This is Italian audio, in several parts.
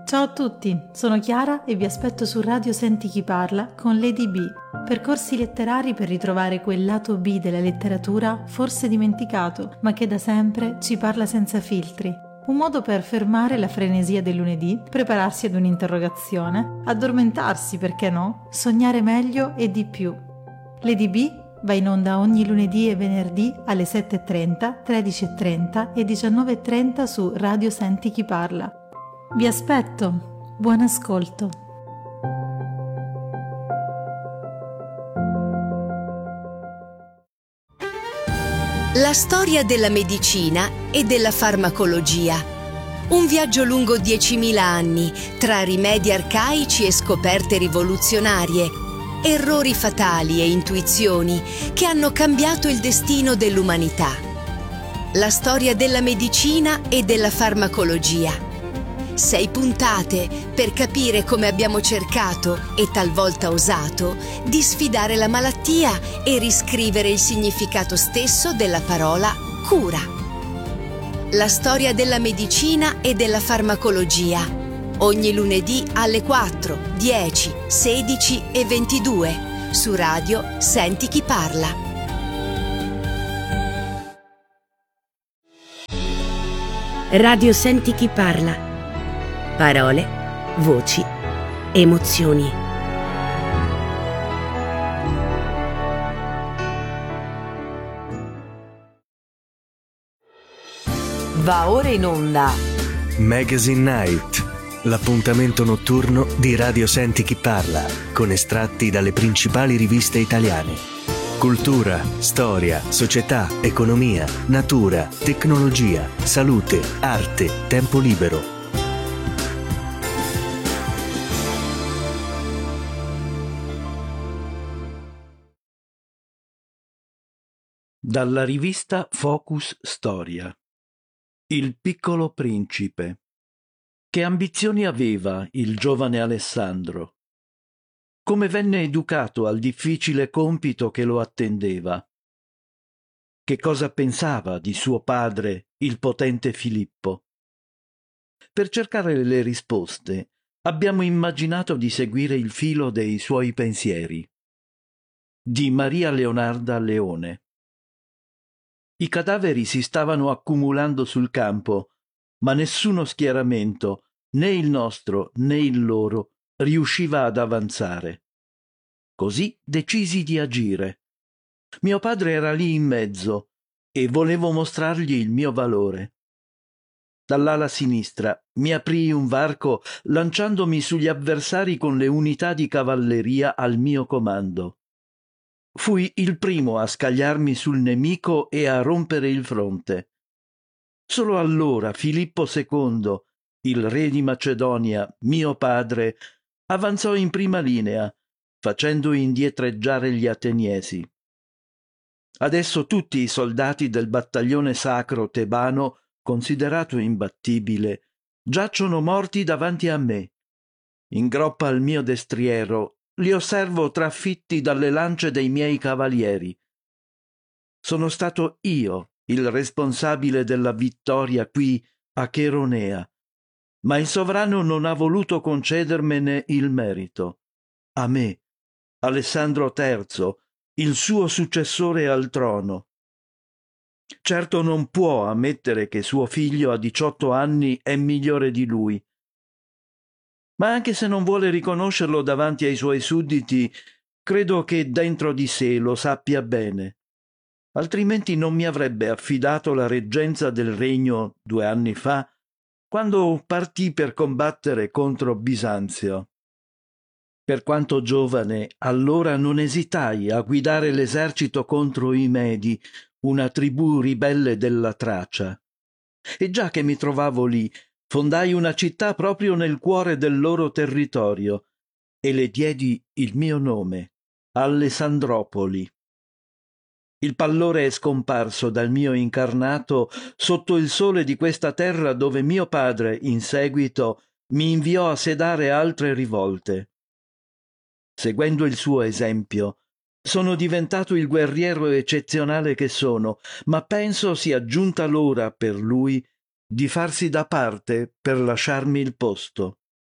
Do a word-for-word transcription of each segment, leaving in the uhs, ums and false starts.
Ciao a tutti, sono Chiara e vi aspetto su Radio Senti Chi Parla con Lady B, percorsi letterari per ritrovare quel lato B della letteratura forse dimenticato, ma che da sempre ci parla senza filtri. Un modo per fermare la frenesia del lunedì, prepararsi ad un'interrogazione, addormentarsi, perché no, sognare meglio e di più. Lady B va in onda ogni lunedì e venerdì alle sette e trenta, tredici e trenta e diciannove e trenta su Radio Senti Chi Parla. Vi aspetto, buon ascolto. La storia della medicina e della farmacologia. Un viaggio lungo diecimila anni tra rimedi arcaici e scoperte rivoluzionarie, errori fatali e intuizioni che hanno cambiato il destino dell'umanità. La storia della medicina e della farmacologia. Sei puntate per capire come abbiamo cercato, e talvolta osato, di sfidare la malattia e riscrivere il significato stesso della parola cura. La storia della medicina e della farmacologia. Ogni lunedì alle quattro, dieci, sedici e ventidue su Radio Senti Chi Parla. Radio Senti Chi Parla. Parole, voci, emozioni. Va ora in onda Magazine Night, l'appuntamento notturno di Radio Senti Chi Parla, con estratti dalle principali riviste italiane. Cultura, storia, società, economia, natura, tecnologia, salute, arte, tempo libero. Dalla rivista Focus Storia. Il piccolo principe. Che ambizioni aveva il giovane Alessandro? Come venne educato al difficile compito che lo attendeva? Che cosa pensava di suo padre, il potente Filippo? Per cercare le risposte, abbiamo immaginato di seguire il filo dei suoi pensieri. Di Maria Leonarda Leone. I cadaveri si stavano accumulando sul campo, ma nessuno schieramento, né il nostro né il loro, riusciva ad avanzare. Così decisi di agire. Mio padre era lì in mezzo e volevo mostrargli il mio valore. Dall'ala sinistra mi aprii un varco lanciandomi sugli avversari con le unità di cavalleria al mio comando. Fui il primo a scagliarmi sul nemico e a rompere il fronte. Solo allora Filippo secondo, il re di Macedonia, mio padre, avanzò in prima linea, facendo indietreggiare gli ateniesi. Adesso tutti i soldati del battaglione sacro tebano, considerato imbattibile, giacciono morti davanti a me. In groppa al mio destriero li osservo trafitti dalle lance dei miei cavalieri. Sono stato io il responsabile della vittoria qui a Cheronea, ma il sovrano non ha voluto concedermene il merito. A me, Alessandro terzo, il suo successore al trono. Certo non può ammettere che suo figlio a diciotto anni è migliore di lui. Ma anche se non vuole riconoscerlo davanti ai suoi sudditi, credo che dentro di sé lo sappia bene. Altrimenti non mi avrebbe affidato la reggenza del regno due anni fa, quando partì per combattere contro Bisanzio. Per quanto giovane, allora non esitai a guidare l'esercito contro i Medi, una tribù ribelle della Tracia. E già che mi trovavo lì, fondai una città proprio nel cuore del loro territorio e le diedi il mio nome, Alessandropoli. Il pallore è scomparso dal mio incarnato sotto il sole di questa terra dove mio padre, in seguito, mi inviò a sedare altre rivolte. Seguendo il suo esempio, sono diventato il guerriero eccezionale che sono, ma penso sia giunta l'ora per lui di farsi da parte per lasciarmi il posto.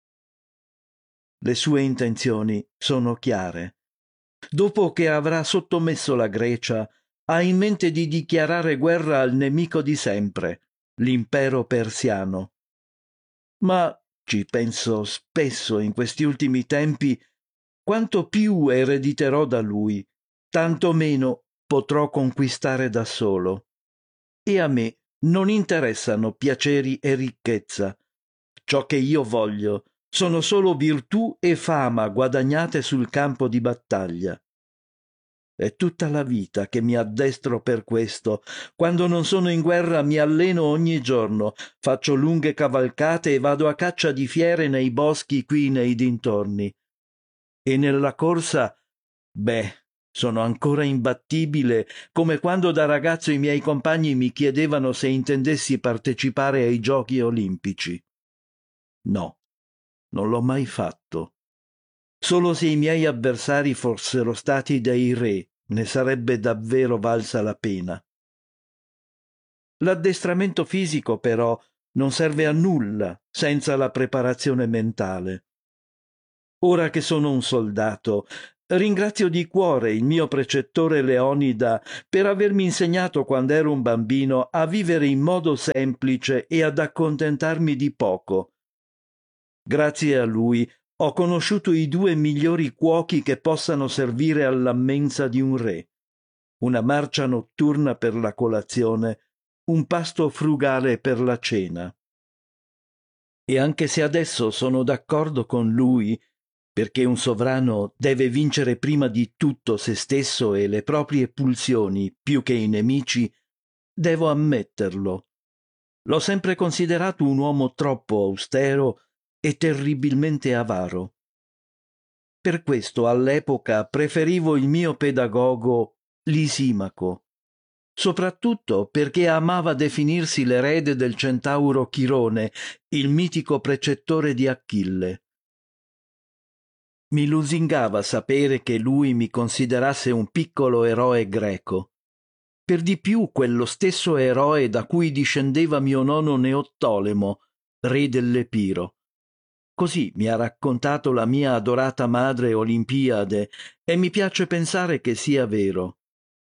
Le sue intenzioni sono chiare. Dopo che avrà sottomesso la Grecia, ha in mente di dichiarare guerra al nemico di sempre, l'impero persiano. Ma ci penso spesso in questi ultimi tempi, quanto più erediterò da lui, tanto meno potrò conquistare da solo. E a me non interessano piaceri e ricchezza. Ciò che io voglio sono solo virtù e fama guadagnate sul campo di battaglia. È tutta la vita che mi addestro per questo. Quando non sono in guerra mi alleno ogni giorno, faccio lunghe cavalcate e vado a caccia di fiere nei boschi qui nei dintorni. E nella corsa, beh, sono ancora imbattibile, come quando da ragazzo i miei compagni mi chiedevano se intendessi partecipare ai giochi olimpici. No, non l'ho mai fatto. Solo se i miei avversari fossero stati dei re ne sarebbe davvero valsa la pena. L'addestramento fisico, però, non serve a nulla senza la preparazione mentale. Ora che sono un soldato, ringrazio di cuore il mio precettore Leonida per avermi insegnato quando ero un bambino a vivere in modo semplice e ad accontentarmi di poco. Grazie a lui ho conosciuto i due migliori cuochi che possano servire alla mensa di un re. Una marcia notturna per la colazione, un pasto frugale per la cena. E anche se adesso sono d'accordo con lui, perché un sovrano deve vincere prima di tutto se stesso e le proprie pulsioni più che i nemici, devo ammetterlo. L'ho sempre considerato un uomo troppo austero e terribilmente avaro. Per questo all'epoca preferivo il mio pedagogo Lisimaco, soprattutto perché amava definirsi l'erede del centauro Chirone, il mitico precettore di Achille. Mi lusingava sapere che lui mi considerasse un piccolo eroe greco. Per di più quello stesso eroe da cui discendeva mio nonno Neottolemo, re dell'Epiro. Così mi ha raccontato la mia adorata madre Olimpiade e mi piace pensare che sia vero.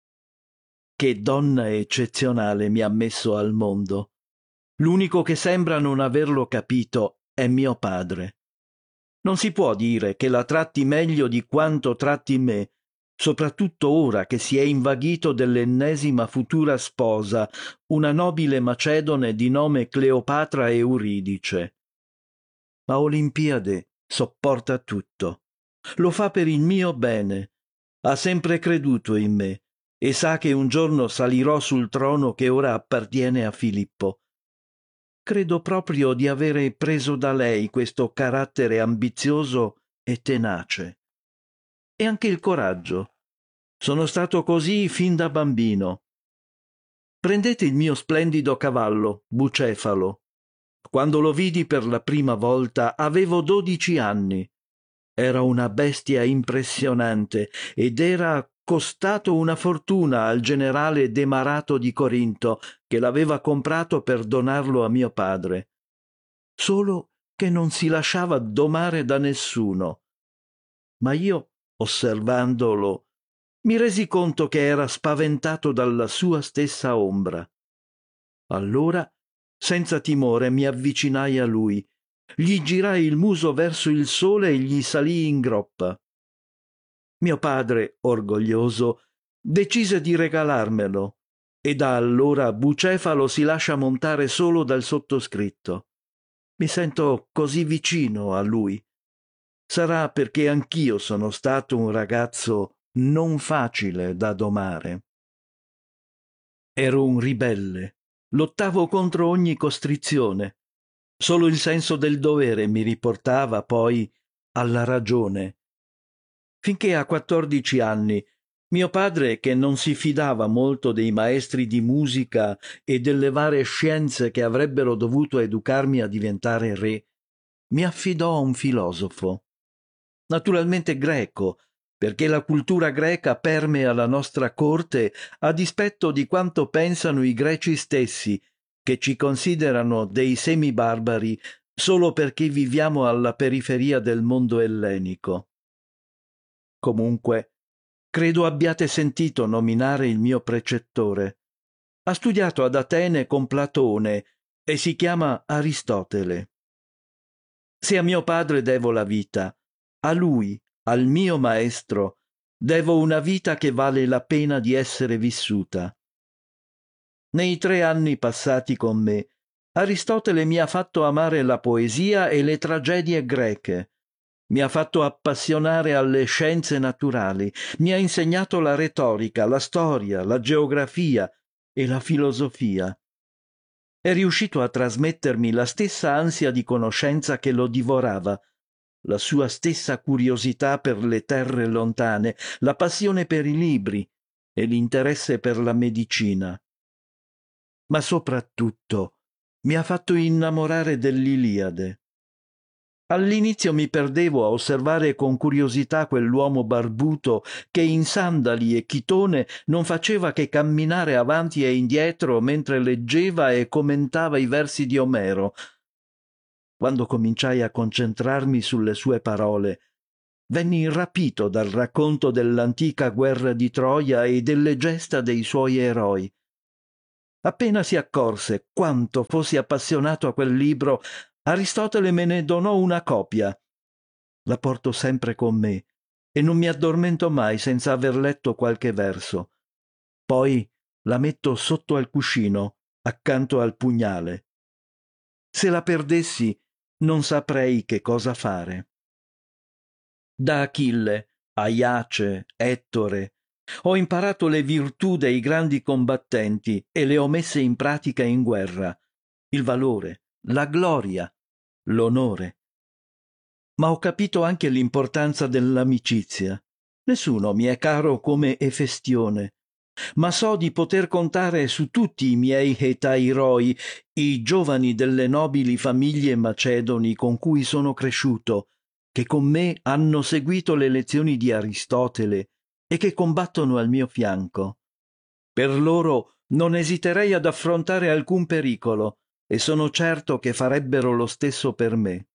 Che donna eccezionale mi ha messo al mondo. L'unico che sembra non averlo capito è mio padre. Non si può dire che la tratti meglio di quanto tratti me, soprattutto ora che si è invaghito dell'ennesima futura sposa, una nobile macedone di nome Cleopatra Euridice. Ma Olimpiade sopporta tutto. Lo fa per il mio bene. Ha sempre creduto in me e sa che un giorno salirò sul trono che ora appartiene a Filippo. Credo proprio di avere preso da lei questo carattere ambizioso e tenace. E anche il coraggio. Sono stato così fin da bambino. Prendete il mio splendido cavallo, Bucefalo. Quando lo vidi per la prima volta avevo dodici anni. Era una bestia impressionante ed era costato una fortuna al generale Demarato di Corinto che l'aveva comprato per donarlo a mio padre. Solo che non si lasciava domare da nessuno. Ma io, osservandolo, mi resi conto che era spaventato dalla sua stessa ombra. Allora, senza timore, mi avvicinai a lui, gli girai il muso verso il sole e gli salii in groppa. Mio padre, orgoglioso, decise di regalarmelo e da allora Bucefalo si lascia montare solo dal sottoscritto. Mi sento così vicino a lui. Sarà perché anch'io sono stato un ragazzo non facile da domare. Ero un ribelle. Lottavo contro ogni costrizione. Solo il senso del dovere mi riportava poi alla ragione. Finché a quattordici anni mio padre, che non si fidava molto dei maestri di musica e delle varie scienze che avrebbero dovuto educarmi a diventare re, mi affidò a un filosofo. Naturalmente greco, perché la cultura greca permea la nostra corte a dispetto di quanto pensano i greci stessi, che ci considerano dei semibarbari solo perché viviamo alla periferia del mondo ellenico. Comunque, credo abbiate sentito nominare il mio precettore. Ha studiato ad Atene con Platone e si chiama Aristotele. Se a mio padre devo la vita, a lui, al mio maestro, devo una vita che vale la pena di essere vissuta. Nei tre anni passati con me, Aristotele mi ha fatto amare la poesia e le tragedie greche, mi ha fatto appassionare alle scienze naturali, mi ha insegnato la retorica, la storia, la geografia e la filosofia. È riuscito a trasmettermi la stessa ansia di conoscenza che lo divorava, la sua stessa curiosità per le terre lontane, la passione per i libri e l'interesse per la medicina. Ma soprattutto mi ha fatto innamorare dell'Iliade. All'inizio mi perdevo a osservare con curiosità quell'uomo barbuto che in sandali e chitone non faceva che camminare avanti e indietro mentre leggeva e commentava i versi di Omero. Quando cominciai a concentrarmi sulle sue parole, venni rapito dal racconto dell'antica guerra di Troia e delle gesta dei suoi eroi. Appena si accorse quanto fossi appassionato a quel libro, Aristotele me ne donò una copia. La porto sempre con me e non mi addormento mai senza aver letto qualche verso. Poi la metto sotto al cuscino, accanto al pugnale. Se la perdessi, non saprei che cosa fare. Da Achille, Aiace, Ettore, ho imparato le virtù dei grandi combattenti e le ho messe in pratica in guerra, il valore, la gloria, l'onore. Ma ho capito anche l'importanza dell'amicizia. Nessuno mi è caro come Efestione, ma so di poter contare su tutti i miei etairoi, i giovani delle nobili famiglie macedoni con cui sono cresciuto, che con me hanno seguito le lezioni di Aristotele e che combattono al mio fianco. Per loro non esiterei ad affrontare alcun pericolo e sono certo che farebbero lo stesso per me.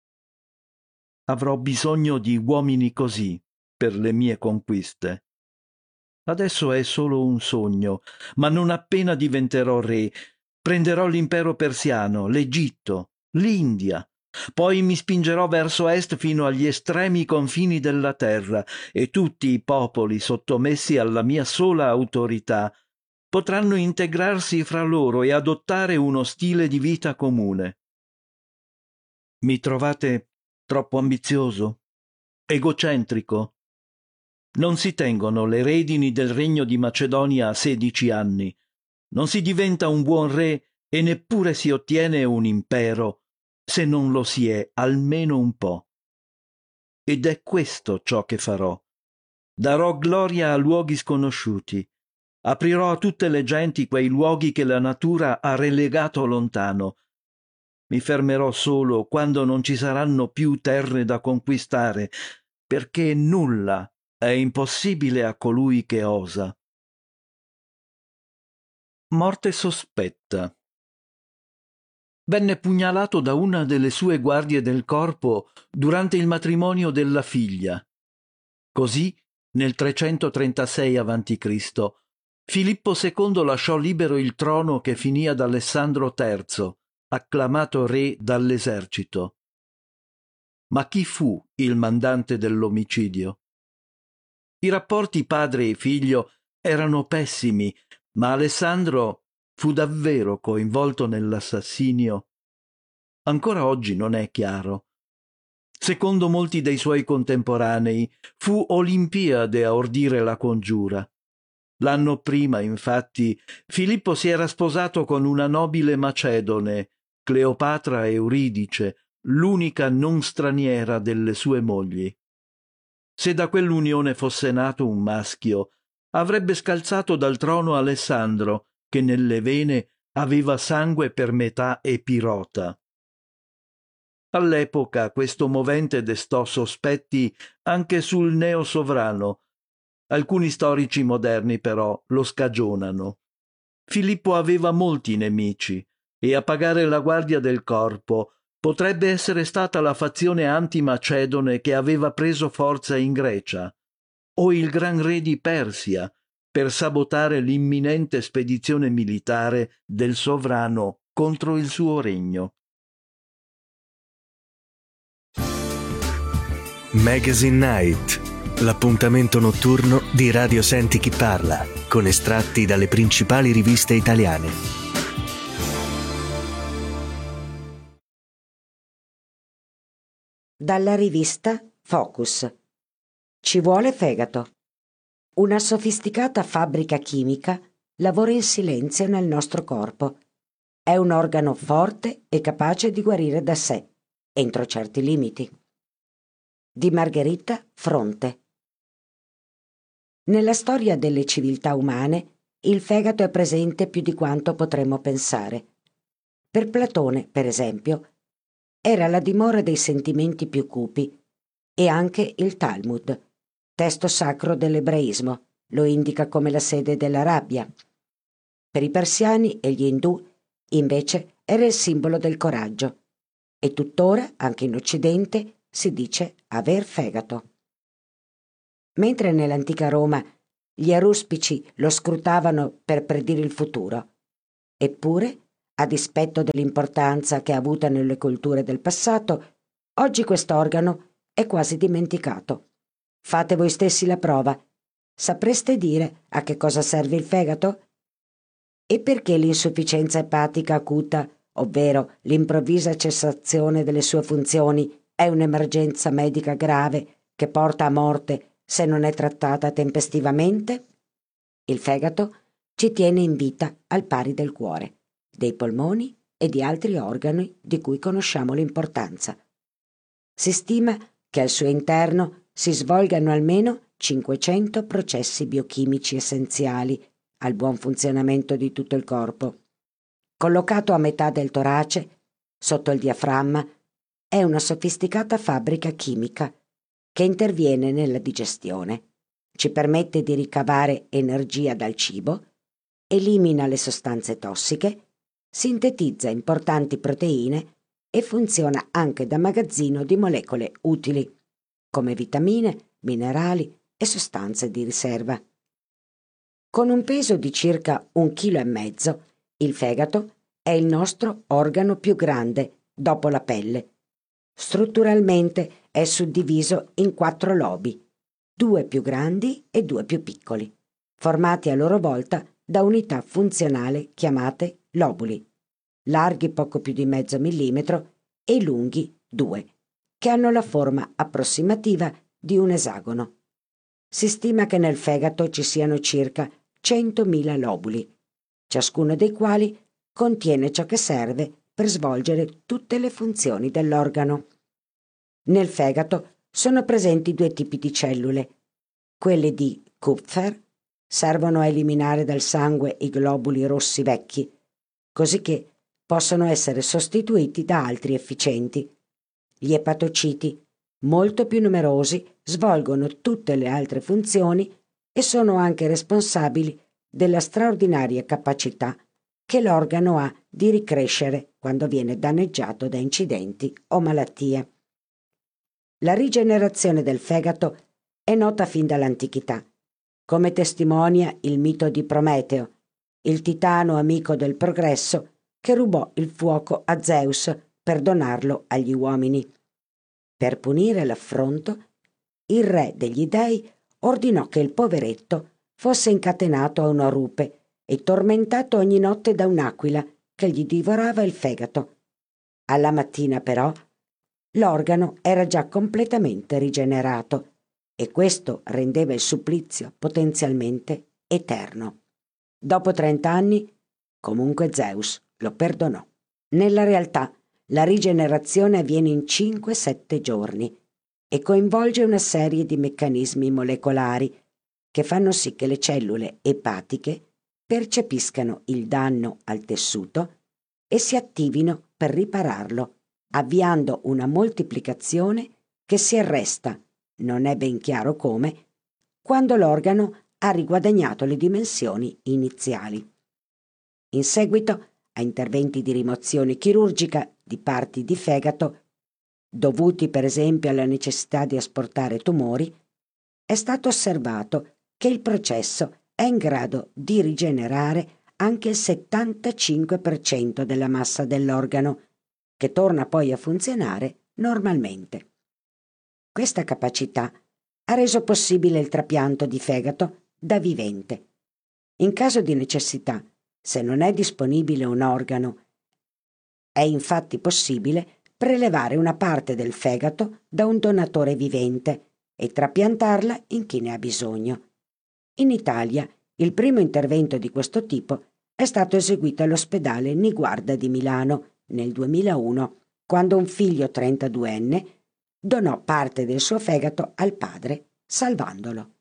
Avrò bisogno di uomini così per le mie conquiste. Adesso è solo un sogno, ma non appena diventerò re, prenderò l'impero persiano, l'Egitto, l'India. Poi mi spingerò verso est fino agli estremi confini della terra e tutti i popoli sottomessi alla mia sola autorità potranno integrarsi fra loro e adottare uno stile di vita comune. Mi trovate troppo ambizioso? Egocentrico? Non si tengono le redini del regno di Macedonia a sedici anni. Non si diventa un buon re e neppure si ottiene un impero se non lo si è almeno un po'. Ed è questo ciò che farò. Darò gloria a luoghi sconosciuti. Aprirò a tutte le genti quei luoghi che la natura ha relegato lontano. Mi fermerò solo quando non ci saranno più terre da conquistare, perché nulla è impossibile a colui che osa. Morte sospetta. Venne pugnalato da una delle sue guardie del corpo durante il matrimonio della figlia. Così, nel trecentotrentasei avanti Cristo, Filippo secondo lasciò libero il trono che finì ad Alessandro terzo, acclamato re dall'esercito. Ma chi fu il mandante dell'omicidio? I rapporti padre e figlio erano pessimi, ma Alessandro fu davvero coinvolto nell'assassinio? Ancora oggi non è chiaro. Secondo molti dei suoi contemporanei, fu Olimpiade a ordire la congiura. L'anno prima, infatti, Filippo si era sposato con una nobile macedone, Cleopatra Euridice, l'unica non straniera delle sue mogli. Se da quell'unione fosse nato un maschio, avrebbe scalzato dal trono Alessandro, che nelle vene aveva sangue per metà epirota. All'epoca questo movente destò sospetti anche sul neosovrano. Alcuni storici moderni però lo scagionano. Filippo aveva molti nemici e a pagare la guardia del corpo Potrebbe essere stata la fazione anti-macedone che aveva preso forza in Grecia, o il gran re di Persia, per sabotare l'imminente spedizione militare del sovrano contro il suo regno. Magazine Night, l'appuntamento notturno di Radio Senti Chi Parla, con estratti dalle principali riviste italiane. Dalla rivista Focus. Ci vuole fegato. Una sofisticata fabbrica chimica lavora in silenzio nel nostro corpo. È un organo forte e capace di guarire da sé, entro certi limiti. Di Margherita Fronte. Nella storia delle civiltà umane il fegato è presente più di quanto potremmo pensare. Per Platone, per esempio, era la dimora dei sentimenti più cupi, e anche il Talmud, testo sacro dell'ebraismo, lo indica come la sede della rabbia. Per i persiani e gli indù, invece, era il simbolo del coraggio, e tuttora, anche in Occidente, si dice aver fegato. Mentre nell'antica Roma gli aruspici lo scrutavano per predire il futuro, eppure, a dispetto dell'importanza che ha avuta nelle culture del passato, oggi quest'organo è quasi dimenticato. Fate voi stessi la prova. Sapreste dire a che cosa serve il fegato? E perché l'insufficienza epatica acuta, ovvero l'improvvisa cessazione delle sue funzioni, è un'emergenza medica grave che porta a morte se non è trattata tempestivamente? Il fegato ci tiene in vita al pari del cuore, dei polmoni e di altri organi di cui conosciamo l'importanza. Si stima che al suo interno si svolgano almeno cinquecento processi biochimici essenziali al buon funzionamento di tutto il corpo. Collocato a metà del torace, sotto il diaframma, è una sofisticata fabbrica chimica che interviene nella digestione, ci permette di ricavare energia dal cibo, elimina le sostanze tossiche, sintetizza importanti proteine e funziona anche da magazzino di molecole utili, come vitamine, minerali e sostanze di riserva. Con un peso di circa un chilo e mezzo, il fegato è il nostro organo più grande dopo la pelle. Strutturalmente è suddiviso in quattro lobi, due più grandi e due più piccoli, formati a loro volta da unità funzionali chiamate lobuli, larghi poco più di mezzo millimetro e lunghi due, che hanno la forma approssimativa di un esagono. Si stima che nel fegato ci siano circa centomila lobuli, ciascuno dei quali contiene ciò che serve per svolgere tutte le funzioni dell'organo. Nel fegato sono presenti due tipi di cellule. Quelle di Kupfer servono a eliminare dal sangue i globuli rossi vecchi, cosicché possono essere sostituiti da altri efficienti. Gli epatociti, molto più numerosi, svolgono tutte le altre funzioni e sono anche responsabili della straordinaria capacità che l'organo ha di ricrescere quando viene danneggiato da incidenti o malattie. La rigenerazione del fegato è nota fin dall'antichità, come testimonia il mito di Prometeo, il titano amico del progresso che rubò il fuoco a Zeus per donarlo agli uomini. Per punire l'affronto, il re degli dei ordinò che il poveretto fosse incatenato a una rupe e tormentato ogni notte da un'aquila che gli divorava il fegato. Alla mattina, però, l'organo era già completamente rigenerato e questo rendeva il supplizio potenzialmente eterno. Dopo trent'anni, comunque Zeus lo perdonò. Nella realtà, la rigenerazione avviene in cinque sette giorni e coinvolge una serie di meccanismi molecolari che fanno sì che le cellule epatiche percepiscano il danno al tessuto e si attivino per ripararlo, avviando una moltiplicazione che si arresta, non è ben chiaro come, quando l'organo ha riguadagnato le dimensioni iniziali. In seguito a interventi di rimozione chirurgica di parti di fegato, dovuti per esempio alla necessità di asportare tumori, è stato osservato che il processo è in grado di rigenerare anche il settantacinque per cento della massa dell'organo, che torna poi a funzionare normalmente. Questa capacità ha reso possibile il trapianto di fegato da vivente. In caso di necessità, se non è disponibile un organo, è infatti possibile prelevare una parte del fegato da un donatore vivente e trapiantarla in chi ne ha bisogno. In Italia, il primo intervento di questo tipo è stato eseguito all'ospedale Niguarda di Milano nel duemilauno, quando un figlio trentaduenne donò parte del suo fegato al padre, salvandolo.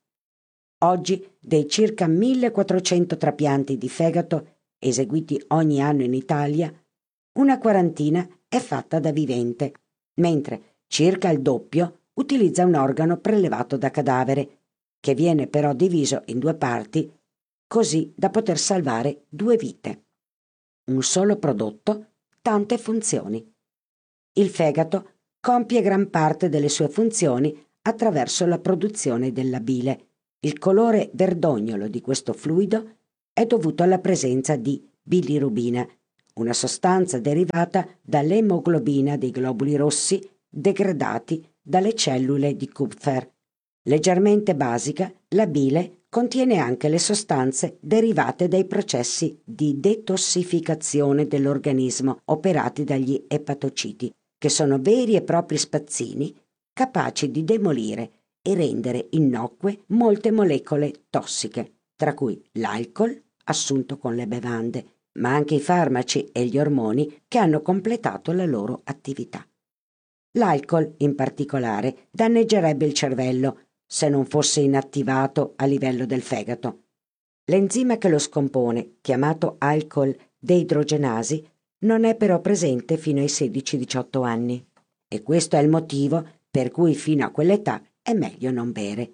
Oggi, dei circa millequattrocento trapianti di fegato eseguiti ogni anno in Italia, una quarantina è fatta da vivente, mentre circa il doppio utilizza un organo prelevato da cadavere, che viene però diviso in due parti, così da poter salvare due vite. Un solo prodotto, tante funzioni. Il fegato compie gran parte delle sue funzioni attraverso la produzione della bile. Il colore verdognolo di questo fluido è dovuto alla presenza di bilirubina, una sostanza derivata dall'emoglobina dei globuli rossi degradati dalle cellule di Kupfer. Leggermente basica, la bile contiene anche le sostanze derivate dai processi di detossificazione dell'organismo operati dagli epatociti, che sono veri e propri spazzini capaci di demolire e rendere innocue molte molecole tossiche, tra cui l'alcol assunto con le bevande, ma anche i farmaci e gli ormoni che hanno completato la loro attività. L'alcol, in particolare, danneggerebbe il cervello se non fosse inattivato a livello del fegato. L'enzima che lo scompone, chiamato alcol deidrogenasi, non è però presente fino ai sedici diciotto anni, e questo è il motivo per cui fino a quell'età è meglio non bere.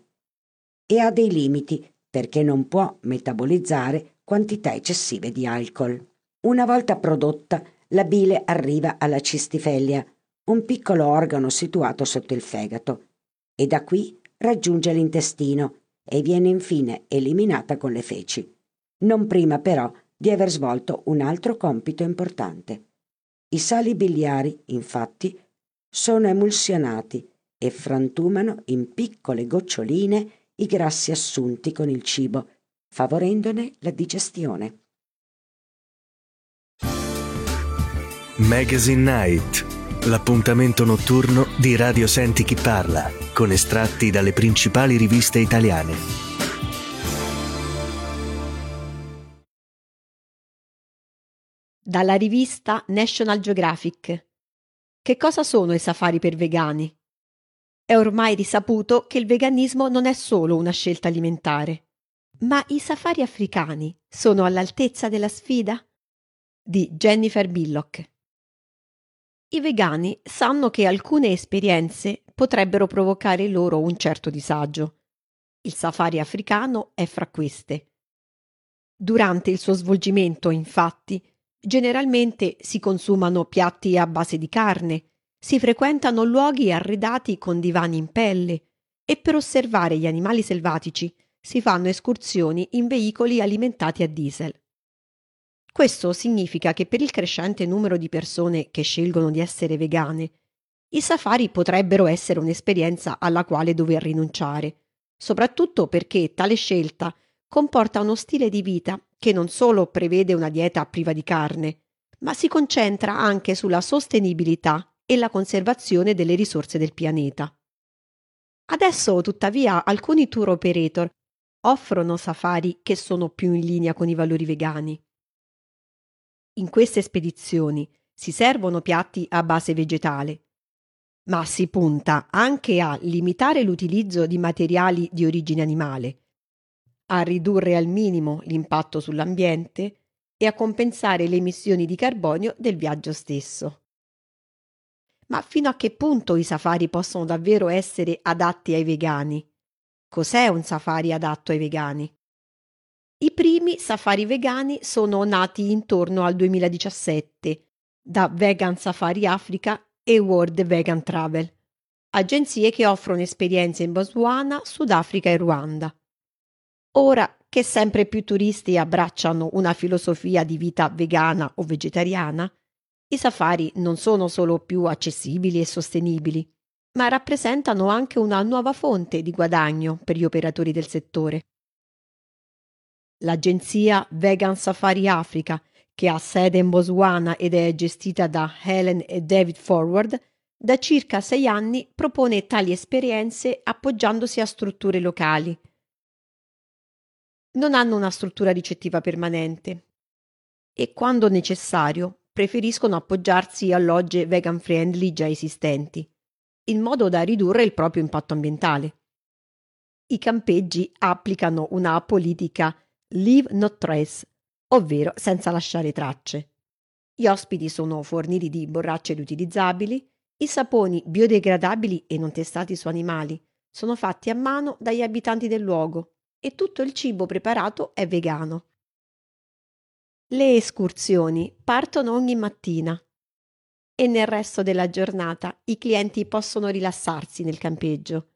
E ha dei limiti, perché non può metabolizzare quantità eccessive di alcol. Una volta prodotta, la bile arriva alla cistifellea, un piccolo organo situato sotto il fegato, e da qui raggiunge l'intestino e viene infine eliminata con le feci, non prima però di aver svolto un altro compito importante. I sali biliari, infatti, sono emulsionati e frantumano in piccole goccioline i grassi assunti con il cibo, favorendone la digestione. Magazine Night, l'appuntamento notturno di Radio Senti Chi Parla, con estratti dalle principali riviste italiane. Dalla rivista National Geographic. Che cosa sono i safari per vegani? È ormai risaputo che il veganismo non è solo una scelta alimentare. Ma i safari africani sono all'altezza della sfida? Di Jennifer Billock. I vegani sanno che alcune esperienze potrebbero provocare loro un certo disagio. Il safari africano è fra queste. Durante il suo svolgimento, infatti, generalmente si consumano piatti a base di carne, si frequentano luoghi arredati con divani in pelle e per osservare gli animali selvatici si fanno escursioni in veicoli alimentati a diesel. Questo significa che per il crescente numero di persone che scelgono di essere vegane, i safari potrebbero essere un'esperienza alla quale dover rinunciare, soprattutto perché tale scelta comporta uno stile di vita che non solo prevede una dieta priva di carne, ma si concentra anche sulla sostenibilità e la conservazione delle risorse del pianeta. Adesso, tuttavia, alcuni tour operator offrono safari che sono più in linea con i valori vegani. In queste spedizioni si servono piatti a base vegetale, ma si punta anche a limitare l'utilizzo di materiali di origine animale, a ridurre al minimo l'impatto sull'ambiente e a compensare le emissioni di carbonio del viaggio stesso. Ma fino a che punto i safari possono davvero essere adatti ai vegani? Cos'è un safari adatto ai vegani? I primi safari vegani sono nati intorno al duemiladiciassette, da Vegan Safari Africa e World Vegan Travel, agenzie che offrono esperienze in Botswana, Sudafrica e Ruanda. Ora che sempre più turisti abbracciano una filosofia di vita vegana o vegetariana, i safari non sono solo più accessibili e sostenibili, ma rappresentano anche una nuova fonte di guadagno per gli operatori del settore. L'agenzia Vegan Safari Africa, che ha sede in Botswana ed è gestita da Helen e David Forward, da circa sei anni propone tali esperienze appoggiandosi a strutture locali. Non hanno una struttura ricettiva permanente e, quando necessario, preferiscono appoggiarsi a logge vegan friendly già esistenti, in modo da ridurre il proprio impatto ambientale. I campeggi applicano una politica Leave Not Trace, ovvero senza lasciare tracce. Gli ospiti sono forniti di borracce riutilizzabili, i saponi biodegradabili e non testati su animali sono fatti a mano dagli abitanti del luogo e tutto il cibo preparato è vegano. Le escursioni partono ogni mattina e nel resto della giornata i clienti possono rilassarsi nel campeggio.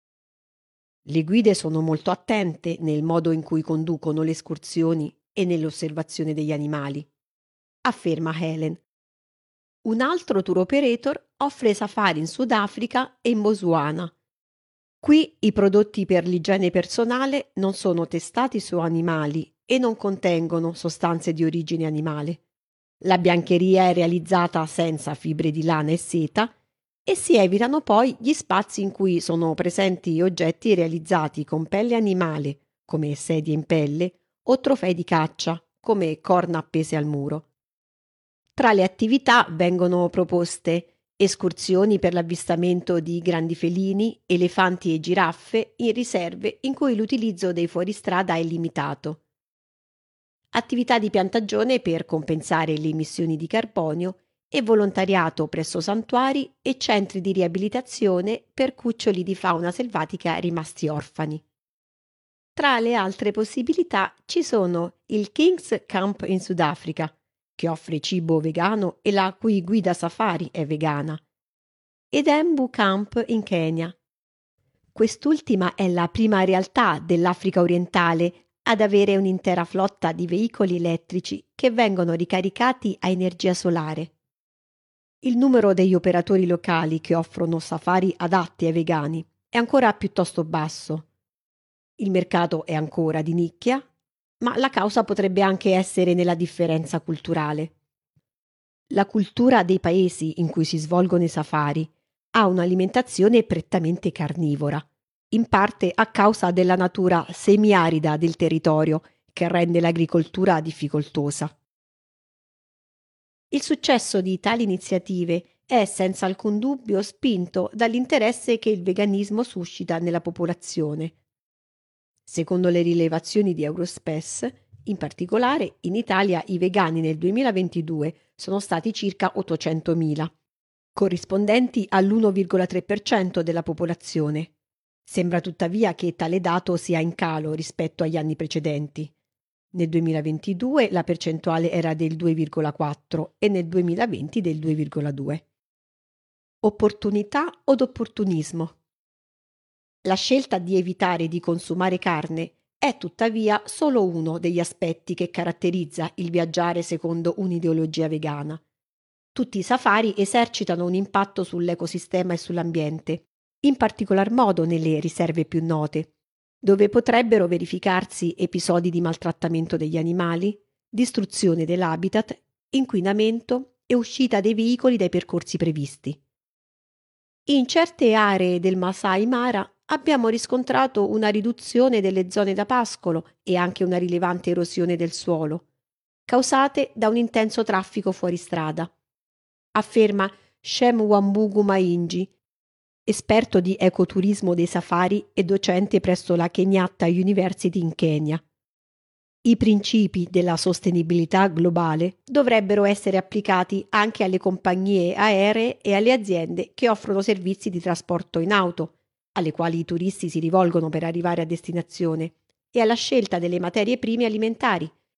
Le guide sono molto attente nel modo in cui conducono le escursioni e nell'osservazione degli animali, afferma Helen. Un altro tour operator offre safari in Sudafrica e in Botswana. Qui i prodotti per l'igiene personale non sono testati su animali e non contengono sostanze di origine animale. La biancheria è realizzata senza fibre di lana e seta e si evitano poi gli spazi in cui sono presenti oggetti realizzati con pelle animale, come sedie in pelle, o trofei di caccia, come corna appese al muro. Tra le attività vengono proposte escursioni per l'avvistamento di grandi felini, elefanti e giraffe in riserve in cui l'utilizzo dei fuoristrada è limitato. Attività di piantagione per compensare le emissioni di carbonio e volontariato presso santuari e centri di riabilitazione per cuccioli di fauna selvatica rimasti orfani. Tra le altre possibilità ci sono il King's Camp in Sudafrica, che offre cibo vegano e la cui guida safari è vegana, ed Embu Camp in Kenya. Quest'ultima è la prima realtà dell'Africa orientale ad avere un'intera flotta di veicoli elettrici che vengono ricaricati a energia solare. Il numero degli operatori locali che offrono safari adatti ai vegani è ancora piuttosto basso. Il mercato è ancora di nicchia, ma la causa potrebbe anche essere nella differenza culturale. La cultura dei paesi in cui si svolgono i safari ha un'alimentazione prettamente carnivora, in parte a causa della natura semiarida del territorio che rende l'agricoltura difficoltosa. Il successo di tali iniziative è senza alcun dubbio spinto dall'interesse che il veganismo suscita nella popolazione. Secondo le rilevazioni di Eurospace, in particolare in Italia i vegani nel duemilaventidue sono stati circa ottocentomila, corrispondenti all'uno virgola tre per cento della popolazione. Sembra tuttavia che tale dato sia in calo rispetto agli anni precedenti. Nel duemilaventidue la percentuale era del due virgola quattro e nel duemilaventi del due virgola due. Opportunità od opportunismo? La scelta di evitare di consumare carne è tuttavia solo uno degli aspetti che caratterizza il viaggiare secondo un'ideologia vegana. Tutti i safari esercitano un impatto sull'ecosistema e sull'ambiente, in particolar modo nelle riserve più note, dove potrebbero verificarsi episodi di maltrattamento degli animali, distruzione dell'habitat, inquinamento e uscita dei veicoli dai percorsi previsti. In certe aree del Masai Mara abbiamo riscontrato una riduzione delle zone da pascolo e anche una rilevante erosione del suolo, causate da un intenso traffico fuori strada, afferma Shem Wambugu Maingi, esperto di ecoturismo dei safari e docente presso la Kenyatta University in Kenya. I principi della sostenibilità globale dovrebbero essere applicati anche alle compagnie aeree e alle aziende che offrono servizi di trasporto in auto, alle quali i turisti si rivolgono per arrivare a destinazione, e alla scelta delle materie prime alimentari,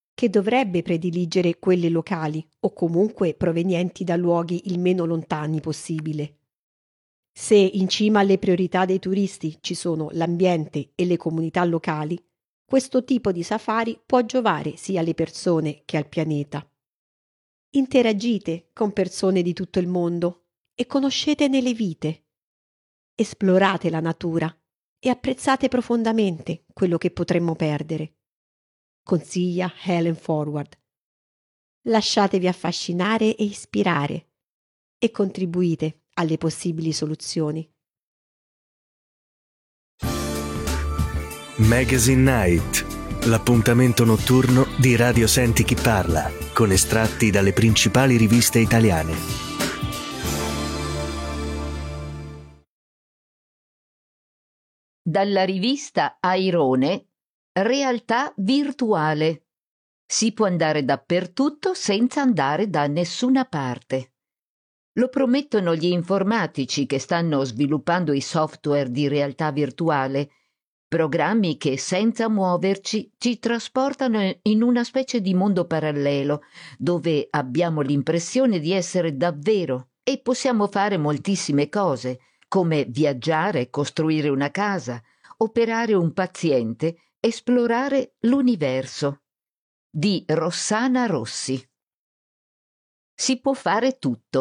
che dovrebbe prediligere quelle locali o comunque provenienti da luoghi il meno lontani possibile. Se in cima alle priorità dei turisti ci sono l'ambiente e le comunità locali, questo tipo di safari può giovare sia alle persone che al pianeta. Interagite con persone di tutto il mondo e conoscetene le vite. Esplorate la natura e apprezzate profondamente quello che potremmo perdere. Consiglia Helen Forward. Lasciatevi affascinare e ispirare e contribuite alle possibili soluzioni. Magazine Night, l'appuntamento notturno di Radio Senti Chi Parla, con estratti dalle principali riviste italiane. Dalla rivista Airone, Realtà virtuale. Si può andare dappertutto senza andare da nessuna parte. Lo promettono gli informatici che stanno sviluppando i software di realtà virtuale, programmi che senza muoverci ci trasportano in una specie di mondo parallelo, dove abbiamo l'impressione di essere davvero e possiamo fare moltissime cose, come viaggiare, costruire una casa, operare un paziente, esplorare l'universo. Di Rossana Rossi. Si può fare tutto.